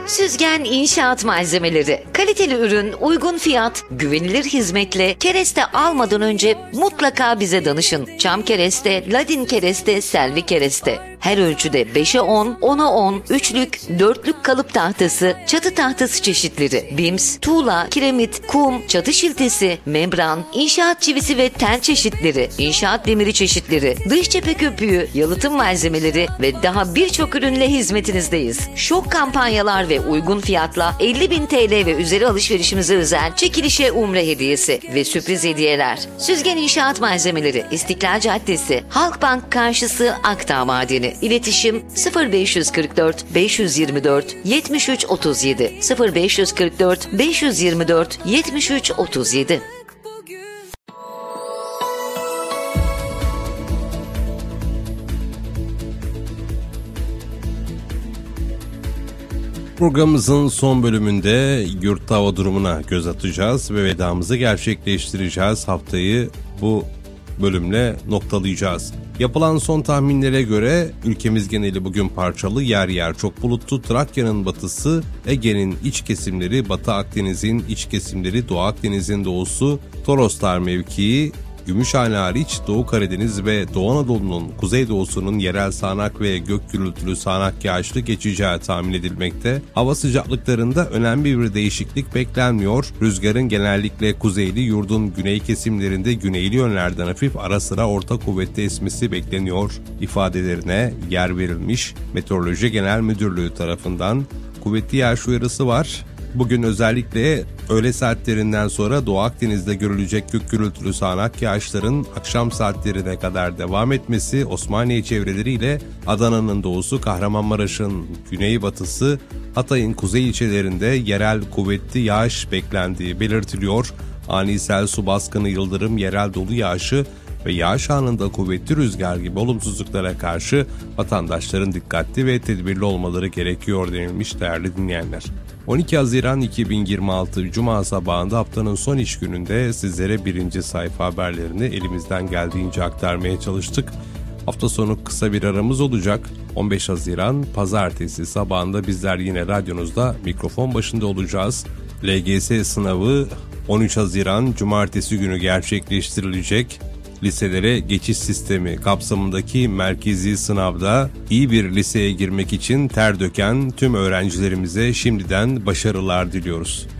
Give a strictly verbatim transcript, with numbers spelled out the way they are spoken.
Süzgen İnşaat Malzemeleri. Kaliteli ürün, uygun fiyat, güvenilir hizmetle kereste almadan önce mutlaka bize danışın. Çam kereste, ladin kereste, selvi kereste. Her ölçüde beşe on, ona on, üçlük, dörtlük kalıp tahtası, çatı tahtası çeşitleri, bims, tuğla, kiremit, kum, çatı şiltesi, membran, inşaat çivisi ve tel çeşitleri, inşaat demiri çeşitleri, dış cephe köpüğü, yalıtım malzemeleri ve daha birçok ürünle hizmetinizdeyiz. Şok kampanyalar ve uygun fiyatla elli bin T L ve üzeri alışverişimize özel çekilişe umre hediyesi ve sürpriz hediyeler. Süzgen İnşaat Malzemeleri, İstiklal Caddesi, Halkbank karşısı, Akdağ Madeni. İletişim sıfır beş kırk dört beş yirmi dört yetmiş üç otuz yedi sıfır beş kırk dört beş yirmi dört yetmiş üç otuz yedi. Programımızın son bölümünde yurtta hava durumuna göz atacağız ve vedamızı gerçekleştireceğiz. Haftayı bu bölümle noktalayacağız. Yapılan son tahminlere göre ülkemiz geneli bugün parçalı, yer yer çok bulutlu. Trakya'nın batısı, Ege'nin iç kesimleri, Batı Akdeniz'in iç kesimleri, Doğu Akdeniz'in doğusu, Toroslar mevkii, Gümüşhane hariç Doğu Karadeniz ve Doğu Anadolu'nun kuzeydoğusunun yerel sağanak ve gök gürültülü sağanak yağışlı geçeceği tahmin edilmekte. Hava sıcaklıklarında önemli bir değişiklik beklenmiyor. Rüzgarın genellikle kuzeyli, yurdun güney kesimlerinde güneyli yönlerden hafif ara sıra orta kuvvetli esmesi bekleniyor ifadelerine yer verilmiş. Meteoroloji Genel Müdürlüğü tarafından kuvvetli yağış uyarısı var. Bugün özellikle öğle saatlerinden sonra Doğu Akdeniz'de görülecek gök gürültülü sağanak yağışların akşam saatlerine kadar devam etmesi, Osmaniye çevreleriyle Adana'nın doğusu, Kahramanmaraş'ın güneybatısı, Hatay'ın kuzey ilçelerinde yerel kuvvetli yağış beklendiği belirtiliyor. Ani sel, su baskını, yıldırım, yerel dolu yağışı ve yağış anında kuvvetli rüzgar gibi olumsuzluklara karşı vatandaşların dikkatli ve tedbirli olmaları gerekiyor denilmiş değerli dinleyenler. on iki Haziran iki bin yirmi altı Cuma sabahında haftanın son iş gününde sizlere birinci sayfa haberlerini elimizden geldiğince aktarmaya çalıştık. Hafta sonu kısa bir aramız olacak. on beş Haziran Pazartesi sabahında bizler yine radyonuzda mikrofon başında olacağız. L G S sınavı on üç Haziran Cumartesi günü gerçekleştirilecek. Liselere geçiş sistemi kapsamındaki merkezi sınavda iyi bir liseye girmek için ter döken tüm öğrencilerimize şimdiden başarılar diliyoruz.